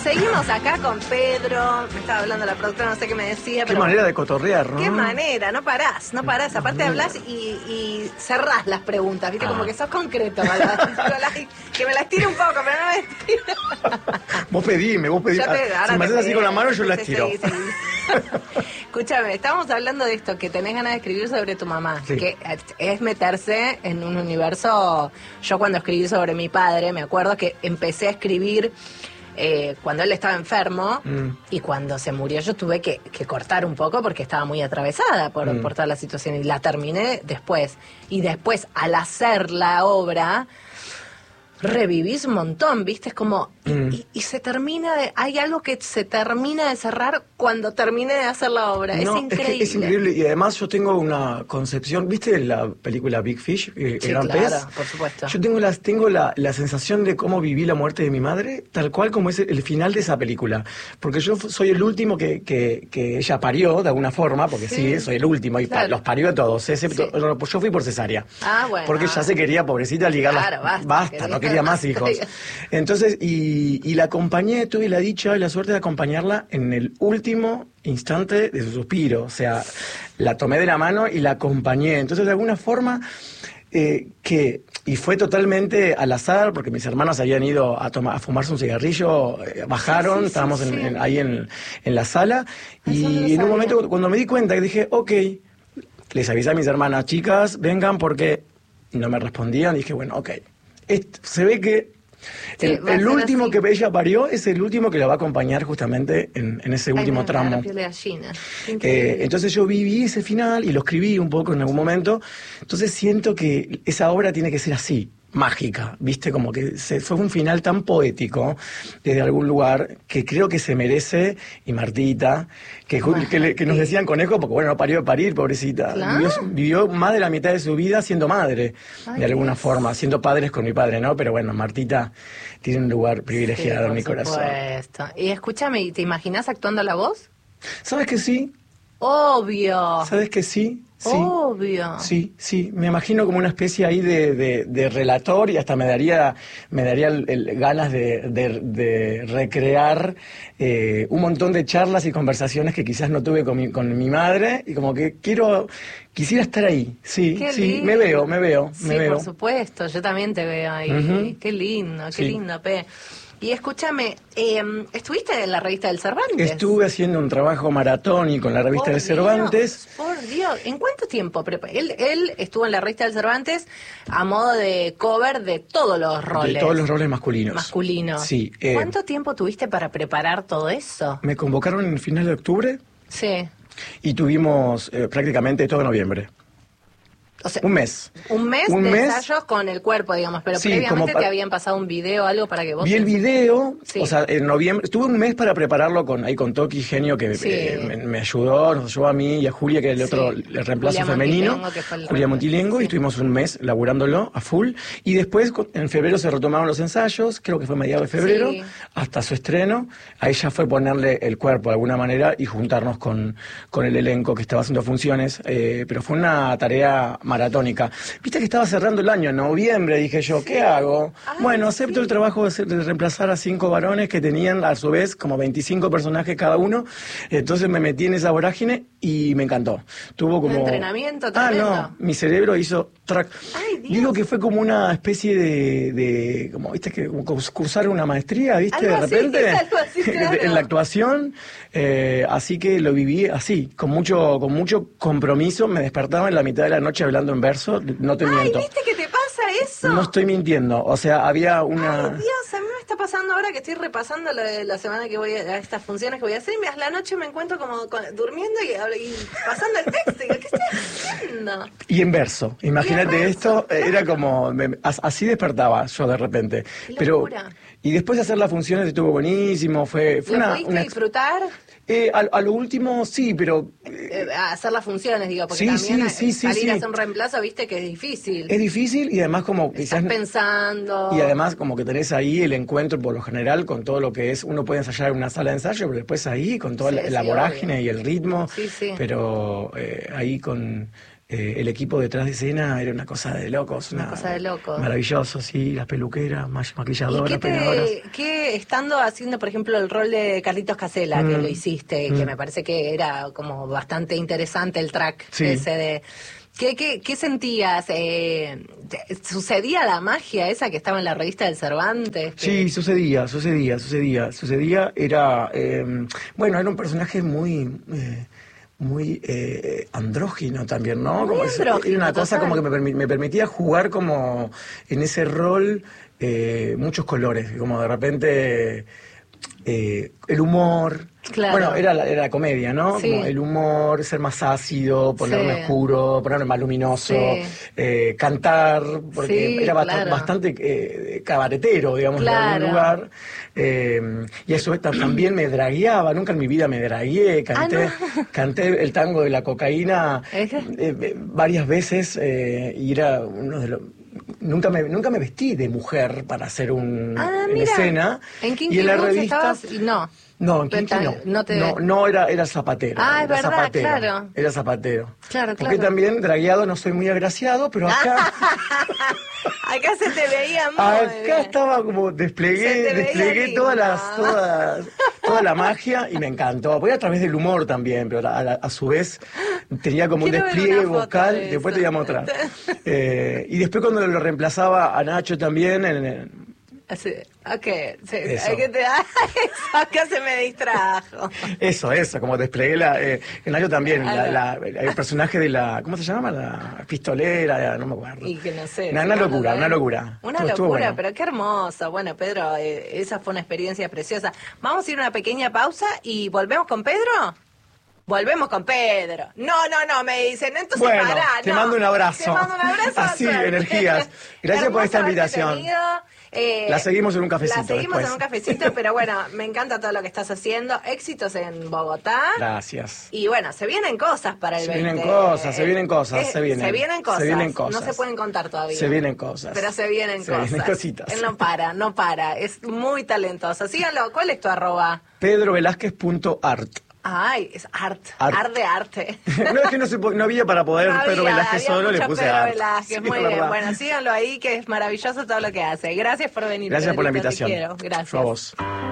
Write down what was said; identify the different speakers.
Speaker 1: Seguimos acá con Pedro. Me estaba hablando la productora, no sé qué me decía.
Speaker 2: Qué manera de cotorrear, ¿no?
Speaker 1: Qué manera, no parás. Aparte hablas y cerrás las preguntas, ¿viste? Como que sos concreto, ¿verdad? Que me las tire un poco, pero no me tiro.
Speaker 2: Vos pedime. Si me haces así con la mano, yo las tiro.
Speaker 1: Sí. Escúchame, estábamos hablando de esto, que tenés ganas de escribir sobre tu mamá,
Speaker 2: sí.
Speaker 1: Que es meterse en un universo. Yo cuando escribí sobre mi padre, me acuerdo que empecé a escribir cuando él estaba enfermo y cuando se murió yo tuve que cortar un poco porque estaba muy atravesada por toda la situación y la terminé después. Y después, al hacer la obra, revivís un montón, ¿viste? Es como... Y se termina de... Hay algo que se termina de cerrar cuando termine de hacer la obra. No, es increíble.
Speaker 2: Es increíble. Y además yo tengo una concepción... ¿Viste la película Big Fish?
Speaker 1: Sí,
Speaker 2: Gran
Speaker 1: claro,
Speaker 2: Pez.
Speaker 1: por supuesto.
Speaker 2: Yo tengo la sensación de cómo viví la muerte de mi madre, tal cual como es el final de esa película. Porque yo soy el último que ella parió, de alguna forma, porque sí soy el último, y los parió a todos, excepto... Yo fui por cesárea.
Speaker 1: Ah, bueno.
Speaker 2: Porque ella se quería, pobrecita, ligarla.
Speaker 1: Claro,
Speaker 2: basta, no quería más hijos. Entonces, y la acompañé, tuve la dicha y la suerte de acompañarla en el último instante de su suspiro. O sea, la tomé de la mano y la acompañé. Entonces, de alguna forma, y fue totalmente al azar, porque mis hermanos habían ido a fumarse un cigarrillo, bajaron, estábamos ahí en la sala, y en un momento, cuando me di cuenta, dije, ok, les avisé a mis hermanas, chicas, vengan, porque no me respondían, dije, bueno, ok. Se ve que el último que ella parió es el último que la va a acompañar justamente en ese último tramo.
Speaker 1: La piel de gallina.
Speaker 2: Entonces yo viví ese final y lo escribí un poco en algún momento. Entonces siento que esa obra tiene que ser así, mágica, ¿viste? Como que fue un final tan poético desde algún lugar que creo que se merece, y Martita, que nos decían conejo, porque bueno, no parió de parir, pobrecita.
Speaker 1: Claro.
Speaker 2: Vivió más de la mitad de su vida siendo madre, de alguna forma, siendo padres con mi padre, ¿no? Pero bueno, Martita tiene un lugar privilegiado en mi corazón.
Speaker 1: Y escúchame, ¿te imaginás actuando la voz?
Speaker 2: ¿Sabes que sí?
Speaker 1: Obvio.
Speaker 2: ¿Sabes que sí? Sí,
Speaker 1: obvio.
Speaker 2: Sí, me imagino como una especie ahí de relator, y hasta me daría ganas de recrear un montón de charlas y conversaciones que quizás no tuve con mi madre, y como que quisiera estar ahí. Sí, me veo.
Speaker 1: Por supuesto, yo también te veo ahí. Qué lindo, Pe. Y escúchame, ¿estuviste en la revista del Cervantes?
Speaker 2: Estuve haciendo un trabajo maratónico en la revista del Cervantes.
Speaker 1: Por Dios, ¿en cuánto tiempo? Él estuvo en la revista del Cervantes a modo de cover de todos los roles.
Speaker 2: De todos los roles masculinos. Sí.
Speaker 1: ¿Cuánto tiempo tuviste para preparar todo eso?
Speaker 2: Me convocaron en el final de octubre.
Speaker 1: Sí.
Speaker 2: Y tuvimos prácticamente todo noviembre.
Speaker 1: O sea,
Speaker 2: un mes
Speaker 1: de ensayos con el cuerpo, digamos, pero previamente te habían pasado un video, algo para que vos...
Speaker 2: Vi el video, o sea, en noviembre, tuve un mes para prepararlo con Toki, genio, que me ayudó, nos ayudó a mí y a Julia, que era el reemplazo
Speaker 1: Julia
Speaker 2: femenino, Julia Montilengo, y estuvimos un mes laburándolo a full, y después en febrero se retomaron los ensayos, creo que fue mediados de febrero, hasta su estreno. Ahí ya fue ponerle el cuerpo de alguna manera y juntarnos con el elenco que estaba haciendo funciones, pero fue una tarea maratónica. Viste que estaba cerrando el año, en noviembre, dije yo, ¿qué hago? Bueno, acepto el trabajo de reemplazar a 5 varones que tenían a su vez como 25 personajes cada uno. Entonces me metí en esa vorágine y me encantó. Tuvo como...
Speaker 1: ¿Un entrenamiento tremendo?
Speaker 2: No, mi cerebro hizo track. Digo que fue como una especie de como, viste, que como cursar una maestría, viste, de repente,
Speaker 1: claro.
Speaker 2: En la actuación. Así que lo viví así, con mucho compromiso. Me despertaba en la mitad de la noche hablando en verso, no te miento.
Speaker 1: ¿Viste que te pasa eso?
Speaker 2: No estoy mintiendo, o sea, había una...
Speaker 1: Ay, Dios, a mí me está pasando ahora que estoy repasando la semana que voy a estas funciones que voy a hacer, y a la noche me encuentro como durmiendo y pasando el texto, y digo, ¿qué estoy haciendo?
Speaker 2: Y en verso, imagínate esto, era como, así despertaba yo de repente. Pero y después de hacer las funciones estuvo buenísimo, fue
Speaker 1: ¿Lo pudiste disfrutar?
Speaker 2: A lo último sí, pero...
Speaker 1: hacer las funciones, digo, porque también salir a hacer un reemplazo, viste que es difícil.
Speaker 2: Es difícil, y además como...
Speaker 1: Estás pensando...
Speaker 2: Y además como que tenés ahí el encuentro por lo general con todo lo que es... Uno puede ensayar en una sala de ensayo, pero después ahí con toda la vorágine y el ritmo. Pero ahí con el equipo detrás de escena era una cosa de locos.
Speaker 1: Una cosa de locos.
Speaker 2: Maravilloso, sí, las peluqueras, maquilladoras, peinadoras.
Speaker 1: ¿Qué estando haciendo, por ejemplo, el rol de Carlitos Casella, que lo hiciste, que me parece que era como bastante interesante el track ese de... ¿Qué sentías? ¿Sucedía la magia esa que estaba en la revista del Cervantes?
Speaker 2: Sí, sucedía. Era, bueno, era un personaje muy andrógino también, ¿no?
Speaker 1: Muy andrógino,
Speaker 2: era una cosa como que me permitía jugar como en ese rol muchos colores, como de repente el humor.
Speaker 1: Claro.
Speaker 2: Bueno, era la comedia, ¿no?
Speaker 1: Sí.
Speaker 2: Como el humor, ser más ácido, ponerme oscuro, ponerme más luminoso, cantar, porque era bastante cabaretero, digamos, en algún lugar. Y a su vez también me dragueaba, nunca en mi vida me dragueé, canté el tango de la cocaína varias veces y era uno de los... Nunca me vestí de mujer para hacer en escena.
Speaker 1: ¿En Kinky
Speaker 2: y en la
Speaker 1: Boots
Speaker 2: revista
Speaker 1: estabas? No.
Speaker 2: No, en Kinky no, era zapatero.
Speaker 1: Ah, es verdad,
Speaker 2: zapatero,
Speaker 1: claro.
Speaker 2: Era zapatero.
Speaker 1: Claro.
Speaker 2: Porque también dragueado no soy muy agraciado, pero acá...
Speaker 1: Acá se te veía muy
Speaker 2: acá
Speaker 1: bien.
Speaker 2: Estaba como desplegué toda la magia y me encantó. Porque a través del humor también, pero a su vez tenía como un despliegue vocal. Después te voy a mostrar. Y después cuando lo reemplazaba a Nacho también
Speaker 1: Sí, acá se me distrajo.
Speaker 2: Eso, como desplegué en Nacho también, el personaje de la, ¿cómo se llama? La pistolera, no me acuerdo.
Speaker 1: Y que no sé.
Speaker 2: Una locura.
Speaker 1: Una locura,
Speaker 2: bueno.
Speaker 1: Pero qué hermoso. Bueno, Pedro, esa fue una experiencia preciosa. Vamos a ir a una pequeña pausa y ¿volvemos con Pedro? Volvemos con Pedro. No, me dicen, entonces
Speaker 2: bueno,
Speaker 1: pará.
Speaker 2: Te mando un abrazo.
Speaker 1: Te mando un abrazo.
Speaker 2: Así, energías. Gracias por esta invitación. La seguimos en un cafecito.
Speaker 1: Pero bueno, me encanta todo lo que estás haciendo. Éxitos en Bogotá.
Speaker 2: Gracias.
Speaker 1: Y bueno, se vienen cosas para el 20.
Speaker 2: Se vienen cosas.
Speaker 1: Se vienen cosas. No se pueden contar todavía.
Speaker 2: Se vienen cosas.
Speaker 1: Pero se vienen cosas.
Speaker 2: Se vienen cositas.
Speaker 1: Él no para. Es muy talentoso. Síganlo. ¿Cuál es tu @?
Speaker 2: pedrovelázquez.art.
Speaker 1: Ay, es art de arte.
Speaker 2: No, es que no había para poder Pedro Velázquez solo, le puse
Speaker 1: Pedro
Speaker 2: art.
Speaker 1: Velázquez, muy bien. Bueno, síganlo ahí, que es maravilloso todo lo que hace. Gracias por venir.
Speaker 2: Gracias por la invitación.
Speaker 1: Te quiero. Gracias.
Speaker 2: Yo a vos.